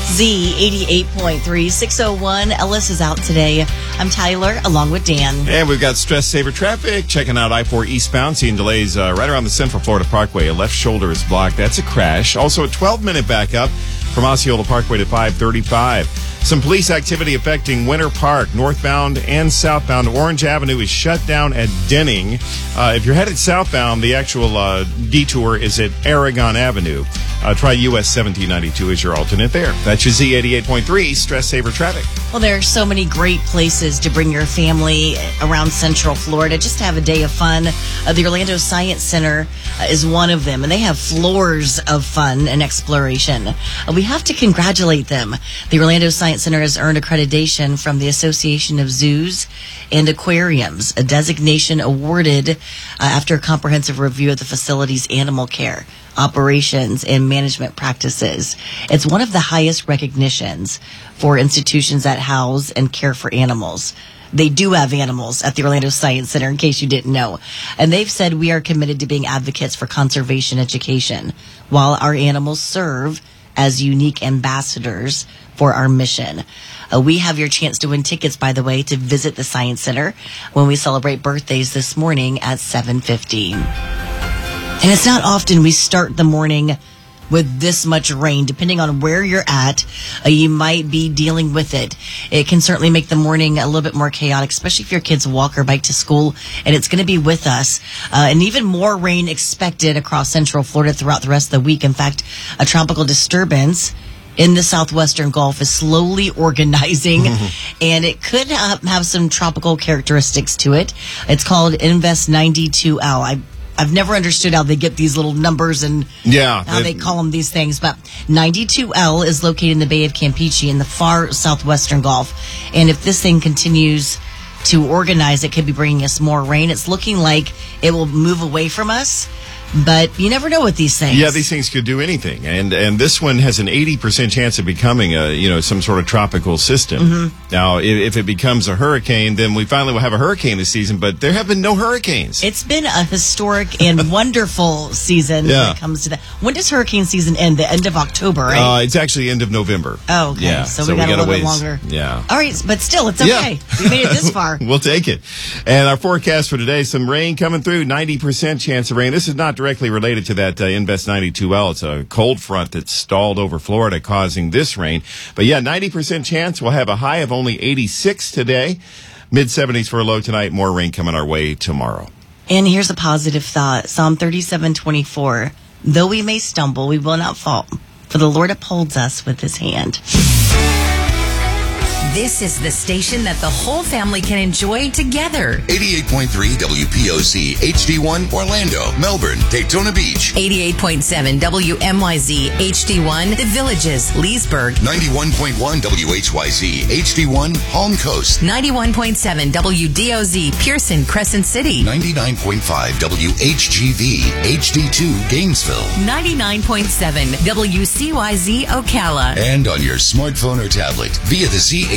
Z88.3, 601. Ellis is out today. I'm Tyler, along with Dan. And we've got Stress Saver traffic. Checking out I-4 eastbound, seeing delays right around the Central Florida Parkway. A left shoulder is blocked. That's a crash. Also, a 12-minute backup from Osceola Parkway to 535. Some police activity affecting Winter Park, northbound and southbound. Orange Avenue is shut down at Denning. If you're headed southbound, the actual detour is at Aragon Avenue. Try US 1792 as your alternate there. That's your Z88.3 Stress Saver traffic. Well, there are so many great places to bring your family around Central Florida just to have a day of fun. The Orlando Science Center is one of them, and they have floors of fun and exploration. We have to congratulate them. The Orlando Science Center has earned accreditation from the Association of Zoos and Aquariums, a designation awarded after a comprehensive review of the facility's animal care, operations, and management practices. It's one of the highest recognitions for institutions that house and care for animals. They do have animals at the Orlando Science Center, in case you didn't know. And they've said we are committed to being advocates for conservation education, while our animals serve as unique ambassadors for our mission. We have your chance to win tickets, by the way, to visit the Science Center when we celebrate birthdays this morning at 7:15. And it's not often we start the morning with this much rain. Depending on where you're at, you might be dealing with it. It can certainly make the morning a little bit more chaotic, especially if your kids walk or bike to school, and it's going to be with us. And even more rain expected across Central Florida throughout the rest of the week. In fact, a tropical disturbance in the southwestern Gulf is slowly organizing, and it could have some tropical characteristics to it. It's called Invest 92L. I've never understood how they get these little numbers and how they call them these things. But 92L is located in the Bay of Campeche in the far southwestern Gulf. And if this thing continues to organize, it could be bringing us more rain. It's looking like it will move away from us. But you never know with these things. Yeah, these things could do anything. And this one has an 80% chance of becoming some sort of tropical system. Now, if it becomes a hurricane, then we finally will have a hurricane this season, but there have been no hurricanes. It's been a historic and wonderful season when it comes to that. When does hurricane season end? The end of October, right? It's actually end of November. Oh, okay. Yeah, so we got a little bit longer. Yeah. All right, but still, it's okay. We made it this far. We'll take it. And our forecast for today, some rain coming through, 90% chance of rain. This is not directly related to that Invest 92L. It's a cold front that's stalled over Florida causing this rain. But yeah, 90% chance. We'll have a high of only 86 today. Mid-70s for a low tonight. More rain coming our way tomorrow. And here's a positive thought. Psalm 37:24. Though we may stumble, we will not fall, for the Lord upholds us with his hand. This is the station that the whole family can enjoy together. 88.3 WPOC, HD1, Orlando, Melbourne, Daytona Beach. 88.7 WMYZ, HD1, The Villages, Leesburg. 91.1 WHYZ, HD1, Palm Coast. 91.7 WDOZ, Pearson, Crescent City. 99.5 WHGV, HD2, Gainesville. 99.7 WCYZ, Ocala. And on your smartphone or tablet via the Z